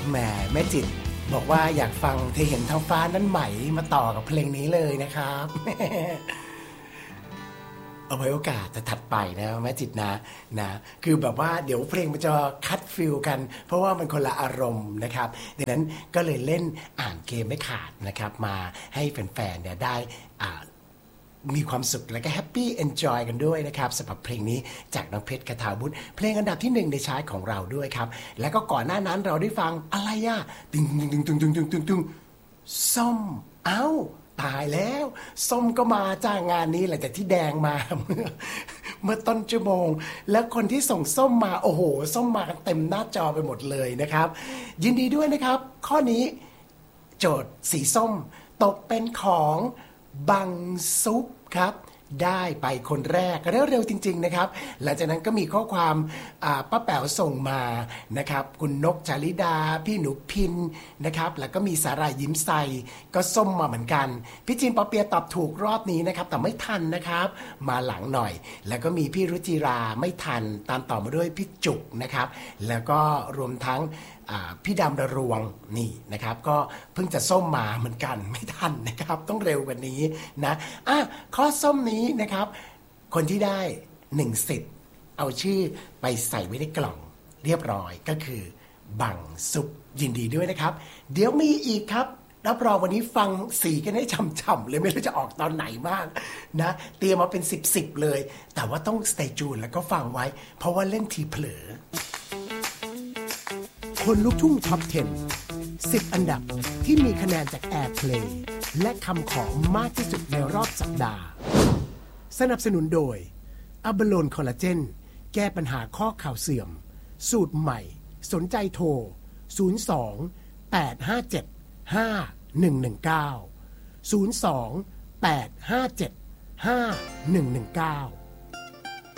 แหมแม่จิตบอกว่าอยากฟังเธอเห็นท้องฟ้านั้นไหมมาต่อกับเพลงนี้เลยนะครับ เอาไว้โอกาสจะถัดไปนะแม่จิตนะคือแบบว่าเดี๋ยวเพลงมันจะคัดฟิลกันเพราะว่ามันคนละอารมณ์นะครับดังนั้นก็เลยเล่นอ่านเกมไม่ขาดนะครับมาให้แฟนๆเนี่ยได้มีความสุขและก็แฮปปี้เอนจอยกันด้วยนะครับสำหรับเพลงนี้จากน้องเพชรคทาวุฒิเพลงอันดับที่1ในชาร์ตของเราด้วยครับแล้วก็ก่อนหน้านั้นเราได้ฟังอะไรอ่ะตึงตึงตึงตึงตึงตึงตึงส้มเอ้าตายแล้วส้มก็มาจ้างงานนี้หลังจากที่แดงมาเมื่อต้นชั่วโมงแล้วคนที่ส่งส้มมาโอ้โหส้มมากันเต็มหน้าจอไปหมดเลยนะครับยินดีด้วยนะครับข้อนี้โจทย์สีส้มตกเป็นของบังซุปครับได้ไปคนแรกเร็วจริงๆนะครับหลังจากนั้นก็มีข้อความป้าแป๋วส่งมานะครับคุณนกจาริดาพี่หนูพินนะครับแล้วก็มีสาหร่ายยิ้มใส่ก็ส้มมาเหมือนกันพี่จินปอเปียตอบถูกรอบนี้นะครับแต่ไม่ทันนะครับมาหลังหน่อยแล้วก็มีพี่รุจิราไม่ทันตามต่อมาด้วยพี่จุกนะครับแล้วก็รวมทั้งพี่ดำระรวงนี่นะครับก็เพิ่งจะส้มมาเหมือนกันไม่ทันนะครับต้องเร็วกว่านี้นะข้อส้มนี้นะครับคนที่ได้1สิทธิ์เอาชื่อไปใส่ไว้ในกล่องเรียบร้อยก็คือบังซุปยินดีด้วยนะครับเดี๋ยวมีอีกครับรับรองวันนี้ฟังสีกันให้ฉ่ำๆเลยไม่รู้จะออกตอนไหนมากนะเตรียมมาเป็น10เลยแต่ว่าต้องสเตย์จูนแล้วก็ฟังไว้เพราะว่าเล่นทีเผลอคนลุกทุ่งท็อป 10 อันดับที่มีคะแนนจาก Airplay และคำขอมากที่สุดในรอบสัปดาห์สนับสนุนโดยอะบาโลนคอลลาเจนแก้ปัญหาข้อเข่าเสื่อมสูตรใหม่สนใจโทร02 857 5119 02 857 5119